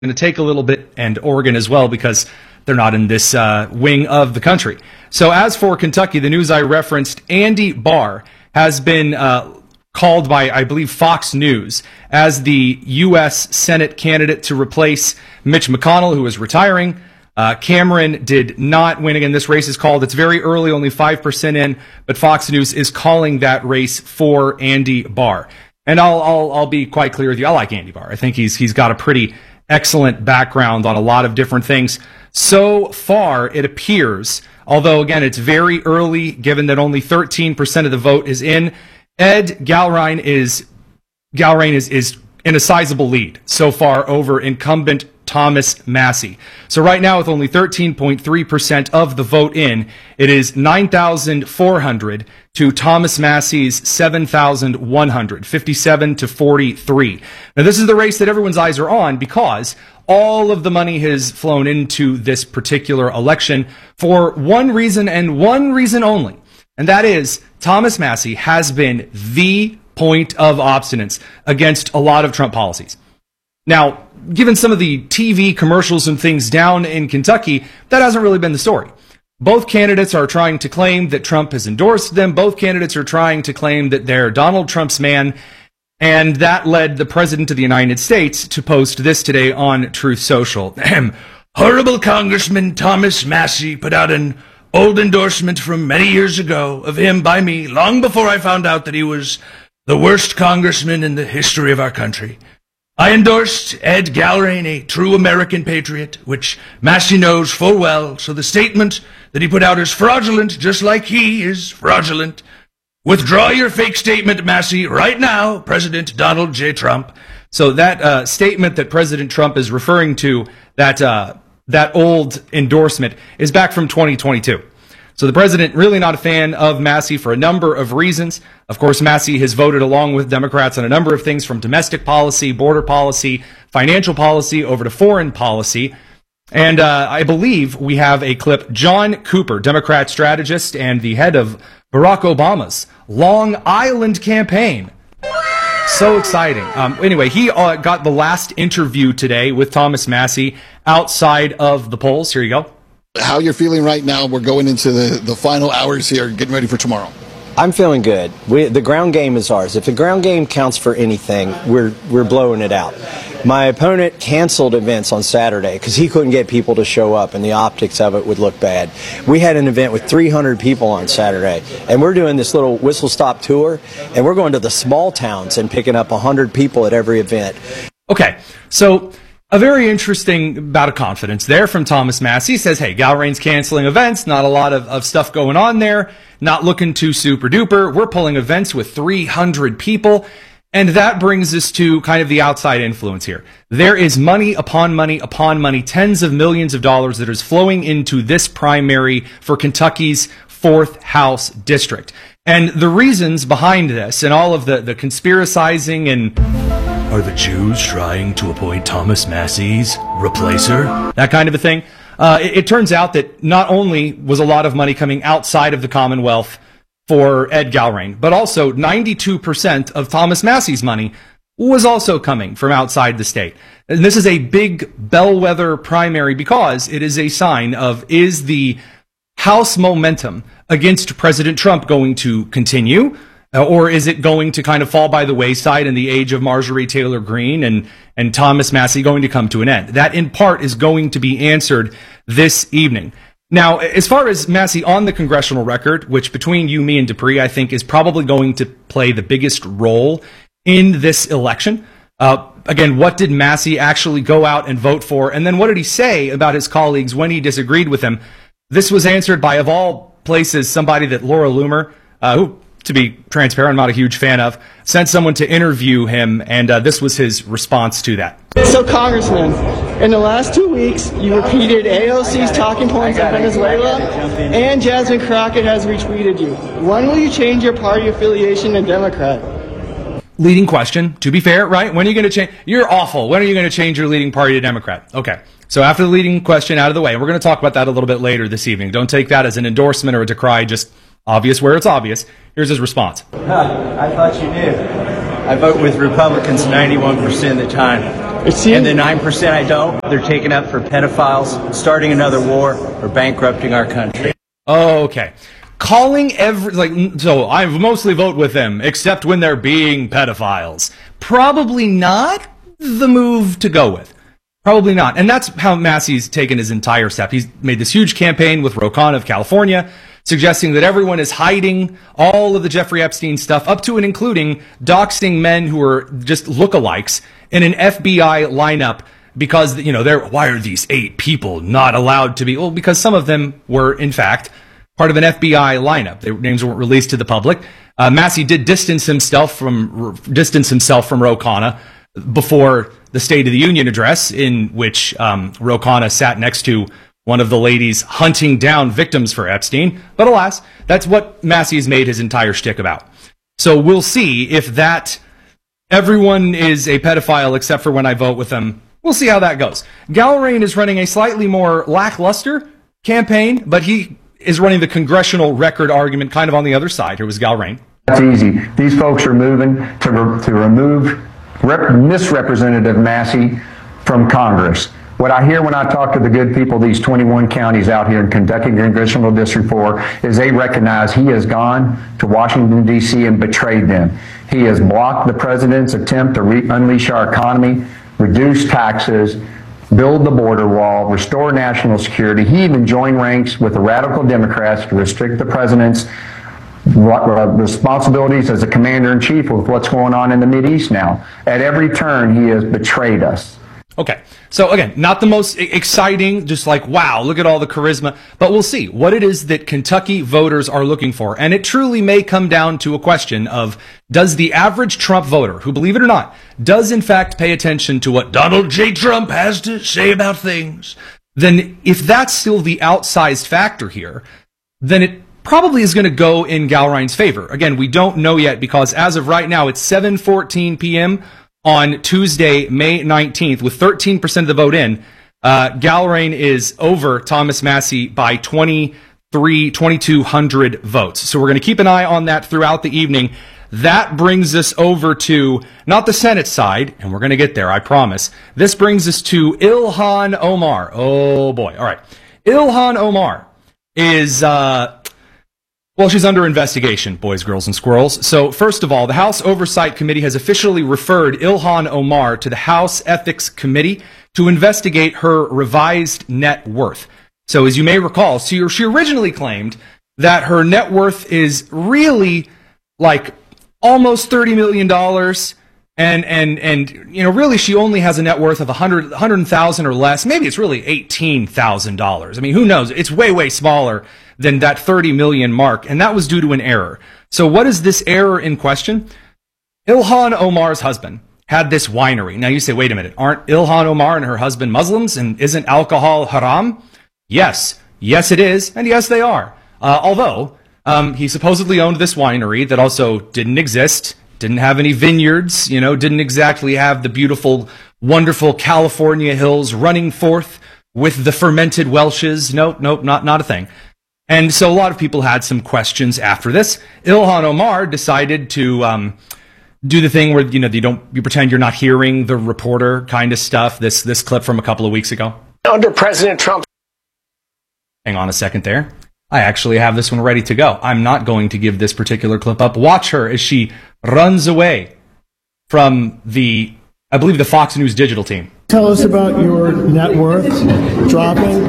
going to take a little bit, and Oregon as well, because they're not in this wing of the country. So as for Kentucky, the news I referenced, Andy Barr has been called by, I believe, Fox News as the U.S. Senate candidate to replace Mitch McConnell, who is retiring. Cameron did not win again. This race is called. It's very early, only 5% in, but Fox News is calling that race for Andy Barr. And I'll be quite clear with you. I like Andy Barr. I think he's got a pretty excellent background on a lot of different things. So far, it appears, although again it's very early, given that only 13% of the vote is in, Ed Galrain is in a sizable lead so far over incumbent Thomas Massie. So right now, with only 13.3% of the vote in, it is 9,400 to Thomas Massie's 7,100, 57 to 43. Now, this is the race that everyone's eyes are on because all of the money has flown into this particular election for one reason and one reason only, and that is Thomas Massie has been the point of obstinance against a lot of Trump policies. Now, given some of the TV commercials and things down in Kentucky, that hasn't really been the story. Both candidates are trying to claim that Trump has endorsed them. Both candidates are trying to claim that they're Donald Trump's man. And that led the President of the United States to post this today on Truth Social. Horrible Congressman Thomas Massie put out an old endorsement from many years ago of him by me, long before I found out that he was the worst congressman in the history of our country. I endorsed Ed Galrain, a true American patriot, which Massie knows full well, so the statement that he put out is fraudulent, just like he is fraudulent. Withdraw your fake statement, Massie, right now, President Donald J. Trump. So that statement that President Trump is referring to, that old endorsement, is back from 2022. So the president really not a fan of Massie for a number of reasons. Of course, Massie has voted along with Democrats on a number of things, from domestic policy, border policy, financial policy, over to foreign policy. And I believe we have a clip. John Cooper, Democrat strategist and the head of Barack Obama's Long Island campaign. So exciting. Anyway, he got the last interview today with Thomas Massie outside of the polls. Here you go. How you're feeling right now? We're going into the final hours here, getting ready for tomorrow. I'm feeling good. The ground game is ours. If the ground game counts for anything, we're blowing it out. My opponent canceled events on Saturday because he couldn't get people to show up, and the optics of it would look bad. We had an event with 300 people on Saturday, and we're doing this little whistle-stop tour, and we're going to the small towns and picking up 100 people at every event. Okay, so a very interesting bout of confidence there from Thomas Massie. He says, hey, Galrain's canceling events, not a lot of stuff going on there, not looking too super duper. We're pulling events with 300 people. And that brings us to kind of the outside influence here. There is money upon money upon money, tens of millions of dollars that is flowing into this primary for Kentucky's 4th House district. And the reasons behind this and all of the conspiracizing and are the Jews trying to appoint Thomas Massie's replacer? That kind of a thing. It turns out that not only was a lot of money coming outside of the Commonwealth for Ed Galrain, but also 92% of Thomas Massie's money was also coming from outside the state. And this is a big bellwether primary because it is a sign of, is the House momentum against President Trump going to continue? Or is it going to kind of fall by the wayside in the age of Marjorie Taylor Greene and Thomas Massie going to come to an end? That, in part, is going to be answered this evening. Now, as far as Massie on the congressional record, which between you, me, and Dupree, I think is probably going to play the biggest role in this election. Again, what did Massie actually go out and vote for? And then what did he say about his colleagues when he disagreed with them? This was answered by, of all places, somebody that Laura Loomer, who, to be transparent, I'm not a huge fan of, sent someone to interview him, and this was his response to that. So, Congressman, in the last 2 weeks, you repeated AOC's talking points on Venezuela, and Jasmine Crockett has retweeted you. When will you change your party affiliation to Democrat? Leading question, to be fair, right? When are you going to change? You're awful. When are you going to change your leading party to Democrat? Okay. So after the leading question out of the way, and we're going to talk about that a little bit later this evening. Don't take that as an endorsement or a decry, just obvious where it's obvious. Here's his response. I thought you knew. I vote with Republicans 91% of the time. It seems, And the 9% I don't, they're taken up for pedophiles, starting another war, or bankrupting our country. Okay. Calling so I mostly vote with them, except when they're being pedophiles. Probably not the move to go with. Probably not. And that's how Massey's taken his entire step. He's made this huge campaign with Ro Khanna of California, suggesting that everyone is hiding all of the Jeffrey Epstein stuff, up to and including doxing men who are just lookalikes in an FBI lineup because, why are these 8 people not allowed to be? Well, because some of them were, in fact, part of an FBI lineup. Their names weren't released to the public. Massey did distance himself from Ro Khanna before the State of the Union address, in which Ro Khanna sat next to one of the ladies hunting down victims for Epstein. But alas, that's what Massey's made his entire shtick about. So we'll see if that everyone is a pedophile except for when I vote with them. We'll see how that goes. Gallrain is running a slightly more lackluster campaign, but he is running the congressional record argument kind of on the other side. Here was Gallrain. That's easy. These folks are moving to remove Misrepresentative Massey from Congress. What I hear when I talk to the good people of these 21 counties out here in Kentucky Congressional District 4 is they recognize he has gone to Washington, D.C. and betrayed them. He has blocked the president's attempt to unleash our economy, reduce taxes, build the border wall, restore national security. He even joined ranks with the radical Democrats to restrict the president's responsibilities as a commander-in-chief with what's going on in the Mideast now. At every turn, he has betrayed us. Okay, so again, not the most exciting, just like, wow, look at all the charisma, but we'll see what it is that Kentucky voters are looking for. And it truly may come down to a question of, does the average Trump voter, who, believe it or not, does in fact pay attention to what Donald J. Trump has to say about things? Then if that's still the outsized factor here, then it probably is going to go in Gallrain's favor. Again, we don't know yet because as of right now, it's 7:14 p.m. on Tuesday, May 19th, with 13% of the vote in. Gallrain is over Thomas Massey by 2,200 votes. So we're going to keep an eye on that throughout the evening. That brings us over to, not the Senate side, and we're going to get there, I promise. This brings us to Ilhan Omar. Oh boy. All right. Ilhan Omar is, she's under investigation, boys, girls, and squirrels. So, first of all, the House Oversight Committee has officially referred Ilhan Omar to the House Ethics Committee to investigate her revised net worth. So, as you may recall, she originally claimed that her net worth is really like almost $30 million. And really she only has a net worth of $100,000 or less. Maybe it's really $18,000. I mean, who knows? It's way, way smaller than that 30 million mark. And that was due to an error. So what is this error in question? Ilhan Omar's husband had this winery. Now you say, wait a minute, aren't Ilhan Omar and her husband Muslims? And isn't alcohol haram? Yes. Yes, it is. And yes, they are. Although he supposedly owned this winery that also didn't exist. Didn't have any vineyards, didn't exactly have the beautiful, wonderful California hills running forth with the fermented Welshes. Nope, not a thing. And so a lot of people had some questions after this. Ilhan Omar decided to do the thing where, you pretend you're not hearing the reporter kind of stuff, this clip from a couple of weeks ago. Under President Trump. Hang on a second there. I actually have this one ready to go. I'm not going to give this particular clip up. Watch her as she runs away from I believe the Fox News digital team. Tell us about your net worth dropping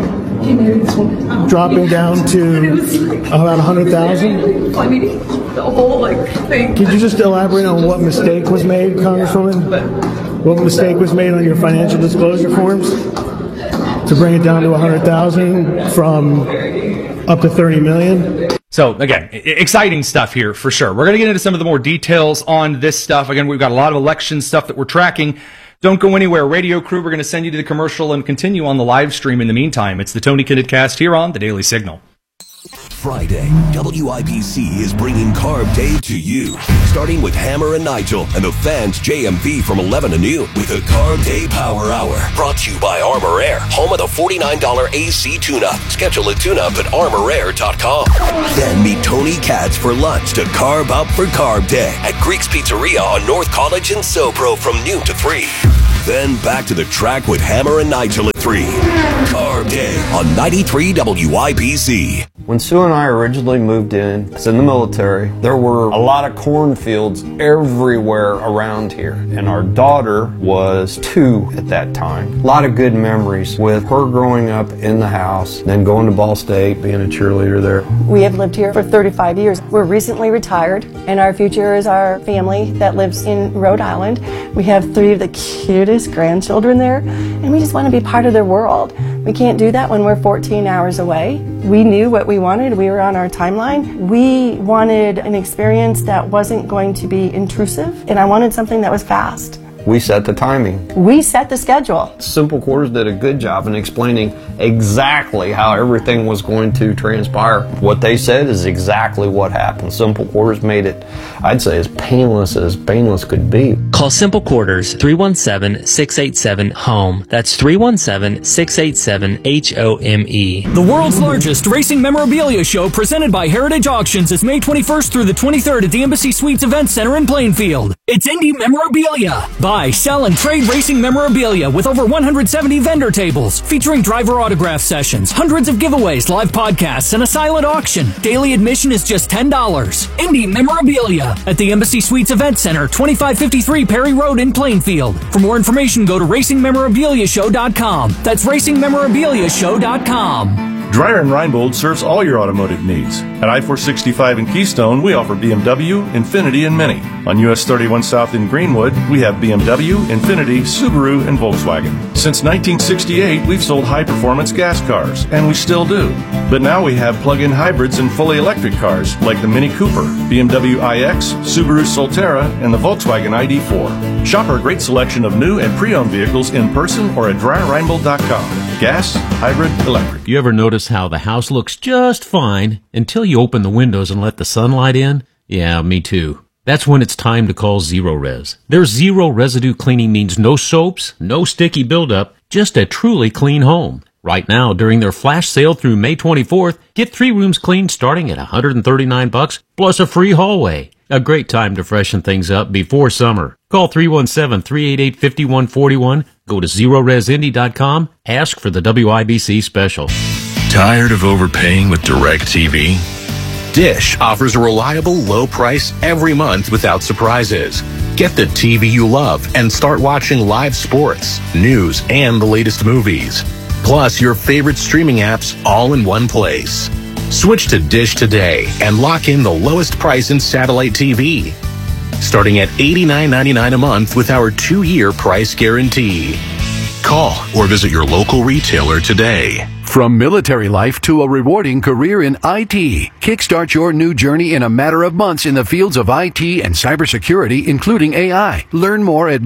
down to about 100,000. I mean, the whole thing. Could you just elaborate on what mistake was made, Congresswoman? What mistake was made on your financial disclosure forms to bring it down to 100,000 from up to 30 million? So, again, exciting stuff here for sure. We're going to get into some of the more details on this stuff. Again, we've got a lot of election stuff that we're tracking. Don't go anywhere. Radio crew, we're going to send you to the commercial and continue on the live stream in the meantime. It's the Tony Kinnett Cast here on The Daily Signal. Friday, WIBC is bringing Carb Day to you. Starting with Hammer and Nigel and the fans JMV from 11 to noon with a Carb Day Power Hour. Brought to you by Armor Air, home of the $49 AC tune-up. Schedule a tune-up at armorair.com. Then meet Tony Katz for lunch to carb up for Carb Day at Greek's Pizzeria on North College in Sopro from noon to 3. Then back to the track with Hammer and Nigel at 3. Carb Day on 93 WIPC. When Sue and I originally moved in, I was in the military, there were a lot of cornfields everywhere around here. And our daughter was 2 at that time. A lot of good memories with her growing up in the house, then going to Ball State, being a cheerleader there. We have lived here for 35 years. We're recently retired, and our future is our family that lives in Rhode Island. We have 3 of the cutest grandchildren there, and we just want to be part of their world. We can't do that when we're 14 hours away. We knew what we wanted. We were on our timeline. We wanted an experience that wasn't going to be intrusive, and I wanted something that was fast. We set the timing. We set the schedule. Simple Quarters did a good job in explaining exactly how everything was going to transpire. What they said is exactly what happened. Simple Quarters made it, I'd say, as painless could be. Call Simple Quarters 317-687-HOME. That's 317-687-HOME. The world's largest racing memorabilia show presented by Heritage Auctions is May 21st through the 23rd at the Embassy Suites Event Center in Plainfield. It's Indy Memorabilia. Buy, sell, and trade racing memorabilia with over 170 vendor tables featuring driver autograph sessions, hundreds of giveaways, live podcasts, and a silent auction. Daily admission is just $10. Indy Memorabilia at the Embassy Suites Event Center, 2553 Perry Road in Plainfield. For more information, go to racingmemorabiliashow.com. That's racingmemorabiliashow.com. Dreyer & Reinbold serves all your automotive needs. At I-465 in Keystone, we offer BMW, Infiniti, and Mini. On US 31 South in Greenwood, we have BMW, Infiniti, Subaru, and Volkswagen. Since 1968, we've sold high-performance gas cars, and we still do. But now we have plug-in hybrids and fully electric cars like the Mini Cooper, BMW iX, Subaru Solterra, and the Volkswagen ID4. Shop our great selection of new and pre-owned vehicles in person or at DreyerReinbold.com. Gas, hybrid, electric. You ever notice how the house looks just fine until you open the windows and let the sunlight in? Yeah, me too. That's when it's time to call Zero Res. Their zero residue cleaning means no soaps, no sticky buildup, just a truly clean home. Right now, during their flash sale through May 24th, get 3 rooms cleaned starting at $139 plus a free hallway. A great time to freshen things up before summer. Call 317-388-5141, go to ZeroResIndy.com, ask for the WIBC special. Tired of overpaying with DirecTV? Dish offers a reliable, low price every month without surprises. Get the TV you love and start watching live sports, news, and the latest movies. Plus your favorite streaming apps all in one place. Switch to Dish today and lock in the lowest price in satellite TV, starting at $89.99 a month with our 2-year price guarantee. Call or visit your local retailer today. From military life to a rewarding career in IT, kickstart your new journey in a matter of months in the fields of IT and cybersecurity, including AI. Learn more at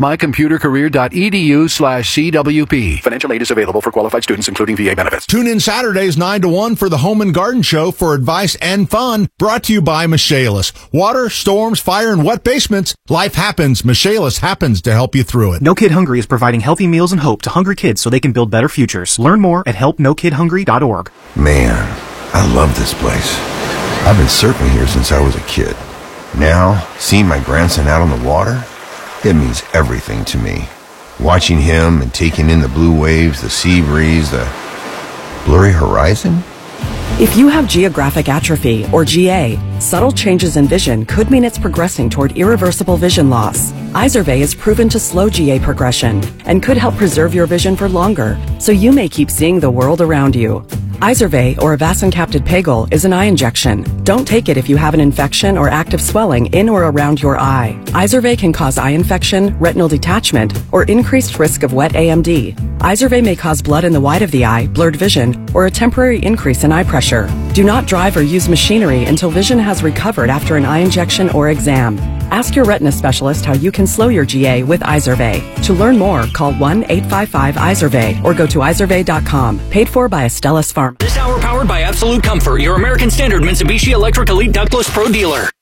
mycomputercareer.edu/CWP. Financial aid is available for qualified students, including VA benefits. Tune in Saturdays 9 to 1 for the Home and Garden Show for advice and fun. Brought to you by Michaelis. Water, storms, fire, and wet basements. Life happens. Michaelis happens to help you through it. No Kid Hungry is providing healthy meals and hope to hungry kids so they can build better futures. Learn more at helpnokidhungry.org. Man, I love this place. I've been surfing here since I was a kid. Now, seeing my grandson out on the water, it means everything to me. Watching him and taking in the blue waves, the sea breeze, the blurry horizon. If you have geographic atrophy, or GA, subtle changes in vision could mean it's progressing toward irreversible vision loss. Izervay is proven to slow GA progression and could help preserve your vision for longer, so you may keep seeing the world around you. Izervay, or avacincaptad pegol, is an eye injection. Don't take it if you have an infection or active swelling in or around your eye. Izervay can cause eye infection, retinal detachment, or increased risk of wet AMD. Izervay may cause blood in the white of the eye, blurred vision, or a temporary increase in eye pressure. Do not drive or use machinery until vision has recovered after an eye injection or exam. Ask your retina specialist how you can slow your GA with Izervay. To learn more, call 1-855-IZERVAY or go to izervay.com. Paid for by Astellas Farm. This hour powered by Absolute Comfort, your American Standard Mitsubishi Electric Elite Ductless Pro dealer.